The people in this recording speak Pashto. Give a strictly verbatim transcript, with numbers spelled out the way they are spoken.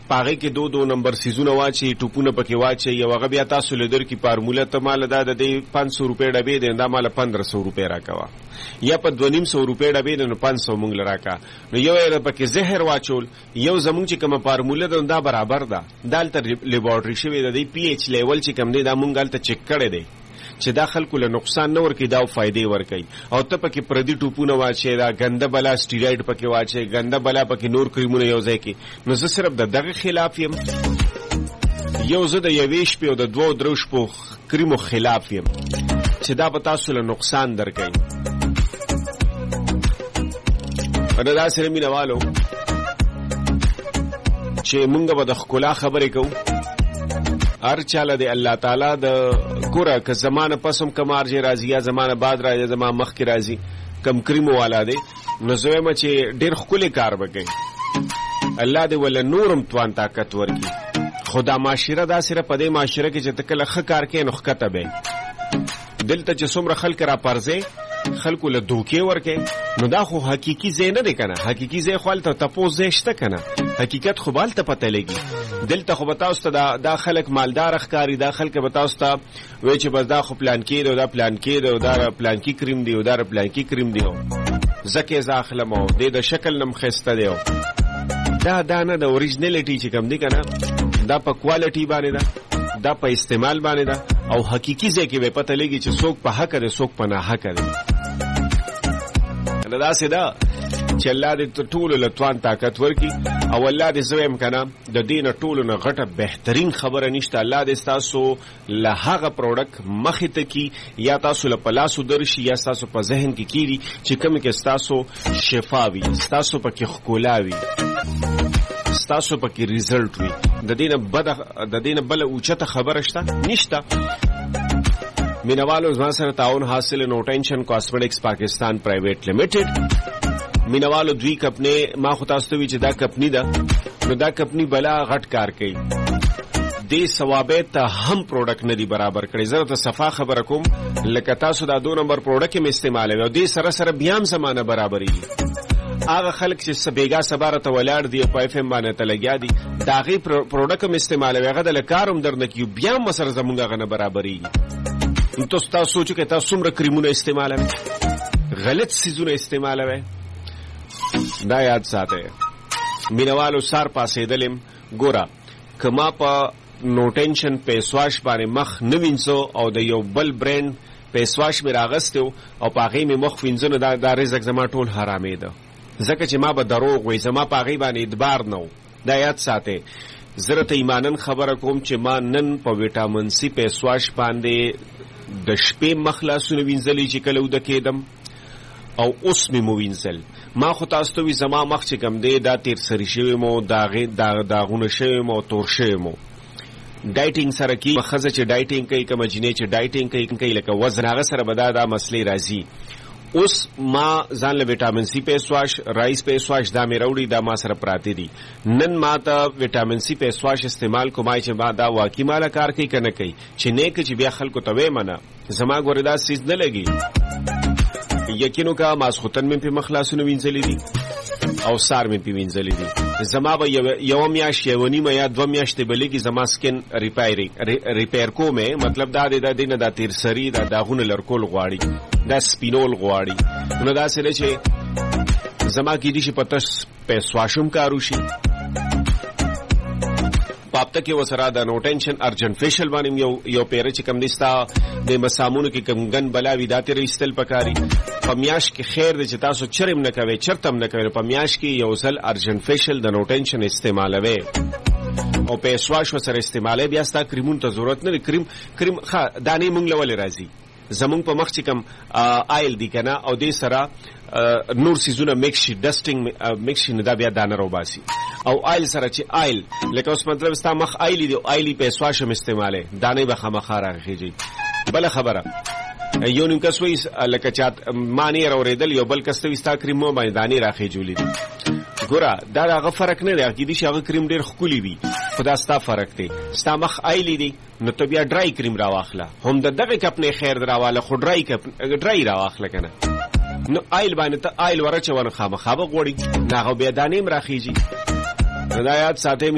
پاغه کې دو دو نمبر سیزونه واچي ټوپونه پکې واچي یو هغه بیا تاسو لیدر کی فارموله ته مال دا د پانچ سو روپے ډبې دی دا مال پندرہ سو روپے راکوا یا په دو نیم سو روپے ډبې دی نو پانچ سو مونږ لراکا نو یو یې پکې زهر واچول یو زمونږ چې کومه فارموله ده دا برابر ده دالته لیبارټری شوی د پی ایچ لیول چې کوم دی دا مونږ دالته چک کړی دی چې دا خلکو له نقصان نه ورکي دا فائدې ورکي او ته پکې پردي ټوپونه واچي دا غنده بلا سټیراید پکې واچي غنده بلا پکې نور کریمونه یو ځای کې نو زه صرف د دغه خلاف یم یو زه د یوې شپې او د دوو درو شپو کریمو خلاف یم چې دا به تاسو له نقصان درکوي نو دا سره مینوالو چې مونږ به د ښکلا خبرې کوو هر چاله دی الله تعالی د ګوره که زمانه پسم کم ارجه راځي یا زمانه بعد راځي زمانه مخکې راځي کم کریمو والا دی نو زه وایم چې ډېر ښکلی کار به کوي الله دې ول نورم توان طاقت ورکړي خو دا معاشره داسې ده په دې معاشره کې چې ته کله ښه کار کوې نو ښکته به دلته چې څومره خلک را پرځې خلکو له دوکې ورکې نو دا خو حقیقي ځای نه دی که نه حقیقي ځای خو هلته تپوس ځای شته که نه حقیقت خو به هلته پته لګي دلته خو به تاسو ته دا خلک مالدار ښکاري دا خلک به تاسو ته وایي چې بس دا خو پلانکي دی او دا پلانکي دی او دا پلانکي کریم دی او دا پلانکي کریم دی ځکه یې زه اخلم او دې د شکل نه م ښایسته دی دا دا نه د اوریجنلټي چې کوم دی که نه دا په کوالټي باندې ده دا په استعمال باندې ده او حقیقي ځای کې به پته لګي چې څوک په حقه دی څوک په ناحقه دی دا داسې ده چې الله دې ټولو له توان طاقت ورکړي او الله دې زه وایم که نه د دې نه ټولو نه غټه بهترین خبره نشته الله دې ستاسو له هغه پروډکټ مخې ته کي یا تاسو له په لاسو درشي یا ستاسو په ذهن کې کیږي چې کوم کې ستاسو شفا وي ستاسو پکې ښکلا وي ستاسو پکې ریزلټ وي د دې نه بده د دې نه بله اوچته خبره شته نشته مینوالو زما سره تعاون حاصل نو ټینشن کاسمیټکس پاکستان پرایویټ لیمیټډ مینوالو دوی کپنی ما خو تاسو ته وی چې دا کپنی ده نو دا کپنی بلا غټ کار کوي دې ثوابه ته هم پروډکټ نه دی برابر کړی زه ته صفا خبره کوم لکه تاسو دا دو نمبر پروډکټ یې استعمالوي او دې سره سره بیا هم زمانه برابرېږي هغه خلک چې سبېګا سباره ته ولاړ دي په اف ام باندې ته لګیا دي دا غي پروډکټ هم استعمالوي هغه د لکاروم درنه کیو بیا هم سره زمونږ غنه برابرېږي نو تاسو سوچو کې تاسو څومره کریمونه استعمالوي غلط سيزونه استعمالوي دا یاد ساتئ مینوالو سار پاسېدلم ګوره کما په نو ټینشن فیس واش باندې مخ نه وینځو او د یو بل برند فیس واش مې راغستو او په هغې مې مخ وینځو دا دا رزق زما ټول حرامې ده ځکه چې ما به دروغ وایي زما په هغې باندې اعتبار نه و دا یاد ساتئ زه ته ایمانن خبره کوم چې ما نن په ویټامین سي فیس واش باندې د شپې مخ لاسونه وینځلي چې کله وده کېدم او اوس مې مو وینځل ما خو تاسو ته وي زما مخ چې کوم دی دا تیر سري شوی مو داغونه شوی مو تور شوی مو ډایټینګ سره کی ښځه چې ډایټینګ کوي کومه جینۍ چې ډایټینګ کوي لکه وزن هغه سره به دا دا مسلې راځي اوس ما ځان له ویټامین سی فیس واش رایس فیس واش دا مې راوړي دا ما سره پراته دي نن ما ته ویټامین سی فیس واش استعمال کومای چې ما دا واقعي مالا کار کوي که نه کوي چې نه کوي چې بیا خلکو ته ویې منه زما ګورې دا سیز نه لګي یقینو کا ماسخوتن مې پې مخ لاسونه وینځلي دي او سار مې پې وینځلي دي زما به یوه میاشت یوه نیمه یا دوه میاشتې به لګي زما سکن ریپیر کومې مطلب دا دی دا دی نه دا تیر سري دا داغونه لرکول غواړي دا سپینول غواړي نو داسې ده چې زما کیدی شي په تش فیس واش هم کار وشي پاپته کې وسره د نو ټینشن ارجنټ فیشل باندې یو یو پیره چې کم دي ستا د مسامونو کې کمګن بلاوي دا تیرې ایستل پکاري په میاشت کې خیر دی چې تاسو چرم نه کوئ چرته هم نه کوئ په میاشت کې یو ځل ارجنټ فیشل د نو ټینشن استعمالوئ او فیس واش ورسره استعمالوئ بیا ستا کریمونو ته ضرورت نه دی کریم کریم ښه دانې مونږ له ولې راځي زمونږ په مخ چې کوم آیل دی که نه او دې سره نور سیزونه میکس شي ډسټینګ میکس شي نو دا بیا دانه راوباسي او آیل سره چې آیل لکه اوس مطلب ستا مخ آیلي دی او آیلي فیس واش هم استعمالوي دانې به خامخا راخېږي بله خبره یو نیم کس وایي لکه چا ما نه یې راورېدل یو بل کس ته وایي ستا کریم باندې دانې راخېجولي دي ګوره دا د هغه فرق نه دی کیدای شي هغه کریم ډېر ښکلي وي خو دا ستا فرق دی ستا مخ آیلي دی نو ته بیا ډرای کریم راواخله هم د دغې کپ نه خیر راواله خو ډرای کپ ډرای راواخله که نه نو آیل باندې ته آیل ورچوه نو خامخا به غواړي نو هغه بیا دانې هم راخېږي نو دا یاد ساتئ